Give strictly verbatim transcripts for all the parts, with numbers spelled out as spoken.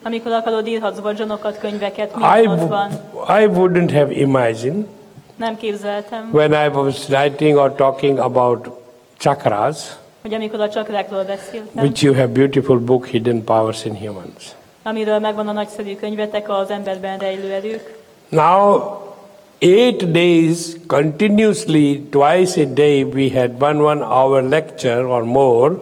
Amikor akarod, írhatsz vagyonokat, könyveket, I, mindent van. I wouldn't have imagined Nem képzeltem, when I was writing or talking about chakras, hogy amikor a csakrákról beszéltem, which you have beautiful book, Hidden Powers in Humans. amiről megvan a nagyszerű könyvetek, az emberben rejlő erők. Now, eight days continuously, twice a day, we had one one hour lecture or more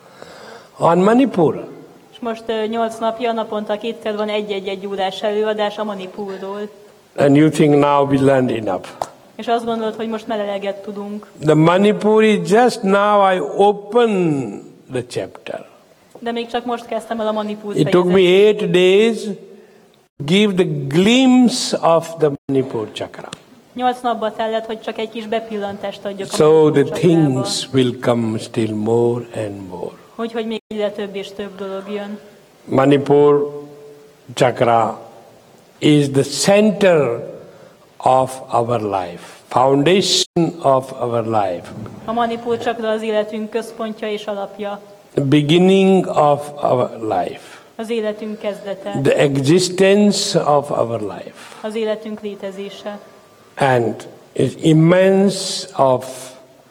on Manipur. És most uh, nyolc napja, naponta kétszer van egy-egy-egy órás előadás a Manipurról. And you think now we learned enough. És azt gondolod, hogy most már eleget tudunk. The Manipur is just now I open the chapter. De még csak most kezdtem el a Manipur It took me fejezetet. eight days to give the glimpse of the Manipur chakra. Nyolc napba tellett, hogy csak egy kis bepillantást adjak a So Manipur the csakrába. things will come still more and more. Hogy, hogy még egyre több és több dolog jön. Manipur chakra is the center of our life, foundation of our life, A Manipur csakra az életünk központja és alapja. the beginning of our life, Az életünk kezdete. the existence of our life, Az életünk létezése. and is immense of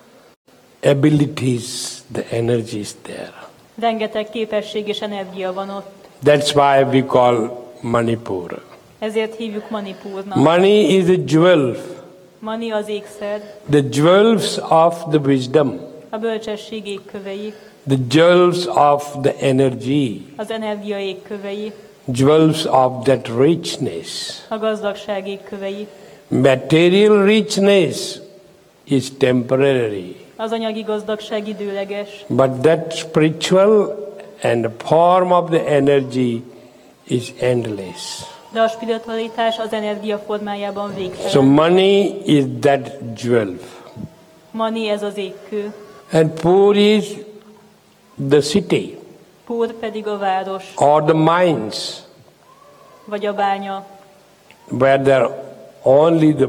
abilities, the energy is there. Rengeteg képesség és energia van ott. That's why we call Manipur. Ezért hívjuk Manipurnak. Money is a jewel, Mani az ékszer, the jewels of the wisdom, a bölcsesség égkövei, the jewels of the energy, az energia égkövei, jewels of that richness. a gazdagság égkövei. Material richness is temporary, Az anyagi gazdagság időleges, but that spiritual and the form of the energy is endless. de a spiritualitás az energia formájában So végtelen. money is that jewel, Mani ez az égkő, and Pur is the city Pur pedig a város, or the mines vagy a bánya, where there are only the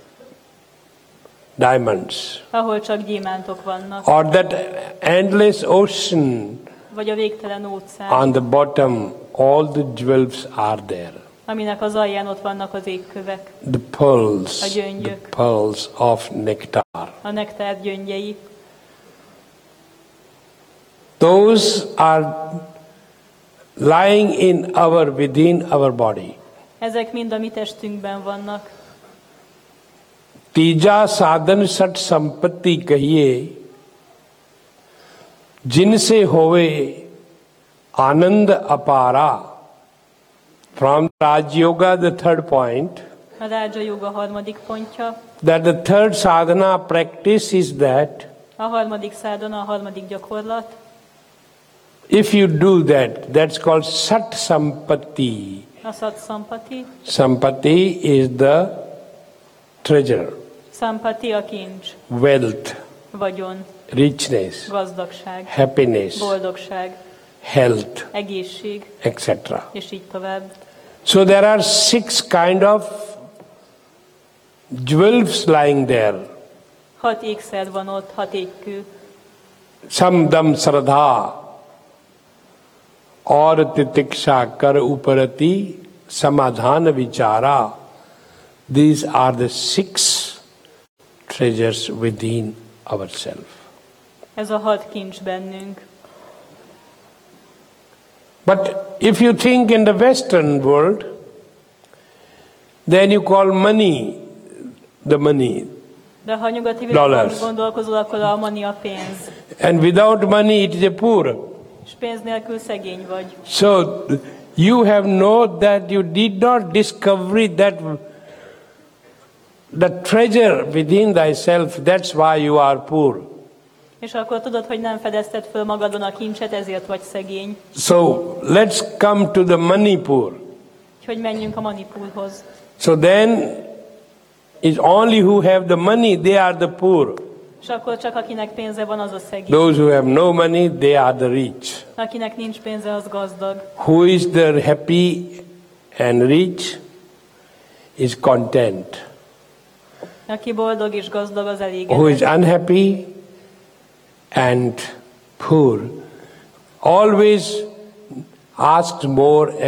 diamonds, ahol csak gyémántok vannak, or that endless ocean vagy a végtelen óceán, on the bottom, all the jewels are there. aminek az alján ott vannak az égkövek, The pearls, A the gyöngyök. pearls of nectar. a nektár gyöngyei. Those are lying in our, within our body. Ezek mind a mi testünkben vannak. तीजा साधन सठ संपत्ति कहिए जिनसे होवे आनंद अपारा. From Raj Yoga, the third point, A Rádzsa Jóga harmadik pontja, that the third sadhana practice is that a harmadik szádana, a harmadik gyakorlat. if you do that, that's called Sat Sampatti. A Szat Szampati, Sampatti is the treasure, Szampati a kincs, wealth, vagyon, richness, gazdagság, happiness, boldogság, health, egészség, et cetera. és így tovább. So there are six kind of jewels lying there. Hat ékszer van ott, hat égkő. Samdam Sradha और तितिक्षा कर उपरति समाधान विचारा. These are the six treasures within ourselves. Ez a hat kincs bennünk. But if you think in the Western world, then you call money the money. De ha nyugati világban Dollars. gondolkozol, akkor a mani a pénz. And without money it is a poor. És pénz nélkül szegény vagy. So you have known that you did not discover that the treasure within thyself, that's why you are poor. És akkor tudod, hogy nem fedezted föl magadon a kincset, ezért vagy szegény. So let's come to the Manipur. Úgyhogy menjünk a Manipurhoz. So then it's only who have the money, they are the poor. És akkor csak akinek pénze van, az a szegény. Those who have no money, they are the rich. Akinek nincs pénze, az gazdag. Who is the happy and rich is content. Aki boldog és gazdag, az Who elégedett. is unhappy and poor always asks more